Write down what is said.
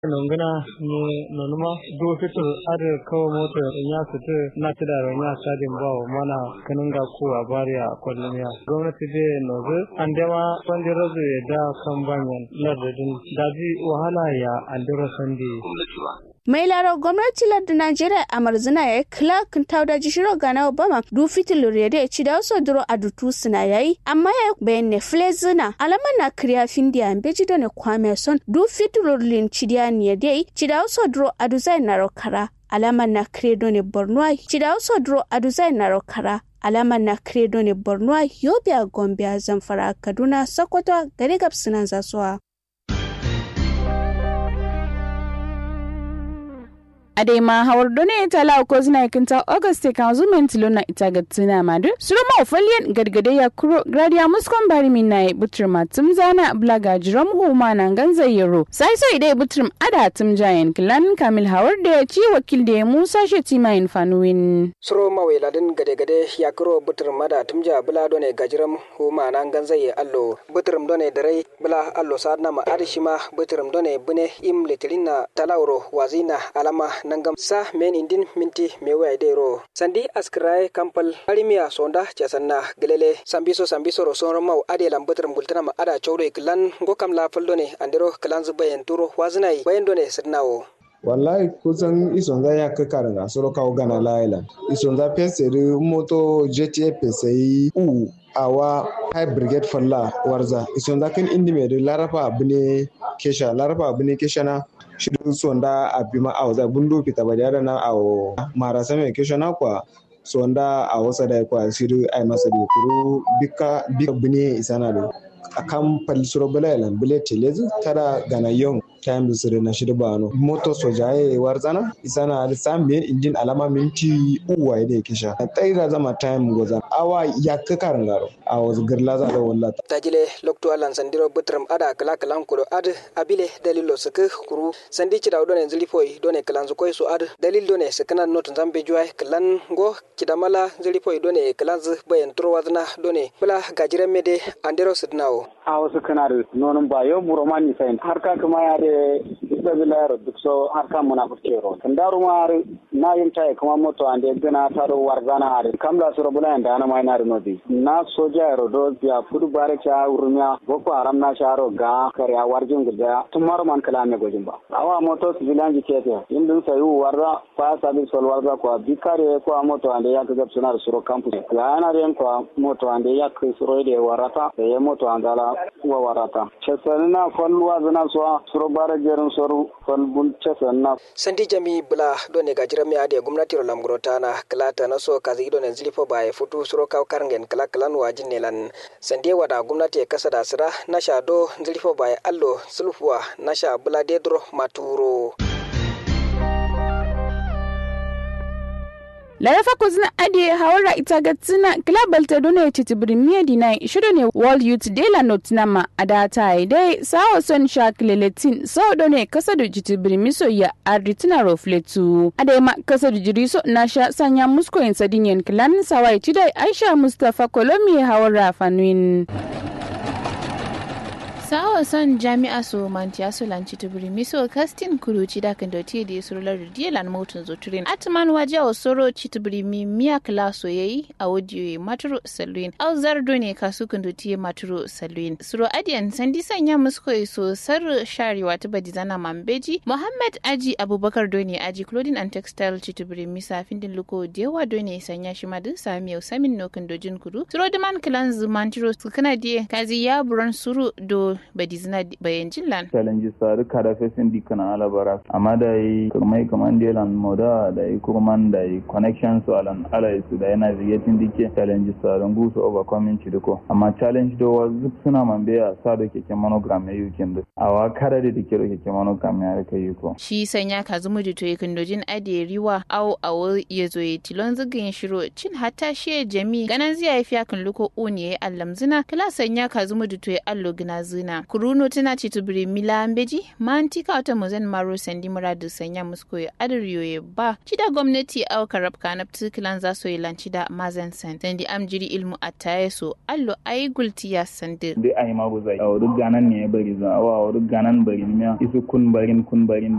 Nongana ni nonuma do fitur ar kawo moto ya fitu na tidaro ya sadin bawo mana kanunga ku a bariya kwalliya gwamnati je nozu andema pandirazu da kan banyan lardin daji wahala ya andira sandi mai laro gwamnati lardin Najeriya amarzina ya Clark tauda jishiro gana Obama du fitil rede ci da so duro adutu suna yayi amma ya bayan flezina alama na kriya findia beji da ne kwame son du fitil lin cidiya ne dai ci da so duro aduzai na rokara alama na credo ne Borno ci da so duro aduzai na rokara alama na credo ne Borno Yobe Gombe Zamfara Kaduna Sokoto gari gabsunan zasuwa Adema hawar done tala ko zina kinta Auguste Kanzument lona itagatsina madu suruma ofalien gargade ya kuro gradia muskon bari minai butrma tumzana blaga jiram huma nan ganza yero sai ide butrum ada tumjayen klan Kamil hawar da ci wakil da Musa Shetima Infanuin suruma weladin gade ya kuro butrum mada tumja bula done gajiram huma nan ganza ye allo butrum done dare bula allo sadna ma adishima butrum done bune im litrina talawro wazina alama nangam sa men indin minti mewa idero sandi askrai kampal arimiya sonda chasanna gelele sambiso ro sonro mau ade lambutram gultana ma ada chawdo iklan go kam la faldone andero klan zubayen turo wazinai bayendone sidnawo wallahi kusan isonza ya kakaranga soro kawo gana laila isonza peseri moto jta pesai awa high brigade falla warza isonza kan indimede larapa abune kesha na shirin sonda abima awza bundu pita bajara na awo marasa me kesha na kwa sonda awasa da kwa shiru ai masa da kuru bika bune isana do akan palisuro balalan bule telezu tada gana yong time da sirri na shirba bano moto sojaye warzana isana da samin injin alama minti uwa ide kisha taira zama time goza awa yakka karangaro awa girla za da wallata tajile lokto alan sandiro butram ada kala kudo ad abile dalilo saka kuru sandi cida done zilipoi done kalan zu koy su ad dalil done sakana not zambe juai kalan go kidamala zilipoi done kalan zu bayan turwazna done bula gajire mede andero sidnawo awa sakana nonon bayo buromani sain harka kuma ya isabila duk so harka munafurkero kandaru mar na yinta kuma moto ande gana taro warzana are kamla suro bula anda na mai na nodi na soja rodo ya fudu bare cha urumya boko haram na sharo ga kare a warjin gida tumar man kala me gojin ba awa moto civilian ji kete indun sayu warza fa sabi sol warza ko bikare ko moto ande ya ga suna suro campus la na ren ko moto ande ya kai suro de warata e moto andala wa warata chesana folwa zana so suro bare jerin soru falbun chesana sandi jami bula done gajirame ade gwamnati ro lamgrota na klata na so kazi done zilifo bae futu suro kaw karngen klan wajin nelan sandi wada gwamnati kasa da sira na shado zilifo bae allo sulfuwa na sha bula dedro maturo Larafa kuzina ade hawara itagatsina global tadone titibrimia dinai shudone World Youth Day la notnama adata ide sawo son shakleletin so done kasadu jitibrimiso ya aritina rofletu ade ma kasadu jiriso nasha sanya musko insadinyen klan sawai tidai Aisha Mustafa Kolomi hawara fanuin Sawa son jami'a so mantiya so lanci tuburi miso casting kuruci da kan doti da surular dielan motun zoturin atman waje o soro chituburi mi miya klaso yayi a audio maturo saluin au zardo ne kasu kan doti maturo saluin suro adian sandi sanya musko so sar shari wata badizana mambeji Muhammad Aji Abubakar doni Aji Clothing and Textile chituburi misa findin luko dewa doni sanya shi madu sami samin no kan dojin kudu suro da man klan zumantiro kana die kazi ya buran suru do badizina bayan jillan challenges saru kada fesin dikana alabara amma da yi kurmai kaman delan moda da yi kurman da yi connection su alan alai su da yana navigating dike challenges saru gusu overcoming chidiko amma challenge do was suna mambe a sado keke monogram ya yukin da awa kada da dike ro keke monogram ya kai yuko shi sanya kazumu da to yakin dojin ade riwa au awo yezo yi tilon zugin shiro cin hatta she jami ganan ziya yafi akan luko uniye allamzina kala sanya kazumu da to allo gina zina kuruno tana chitubiri mila ambeji mantika wata mozen maro sandi muradu sanya musko ya adariyo ya ba chida gwamnati au karab kanapti kilan zaso ya lanchida mazen sen sandi amjiri ilmu ataye so allo ayi gulti ya sandi dai ayi mabu zai a wuri ganan ne ya bari za a wuri ganan bari miya isu kun barin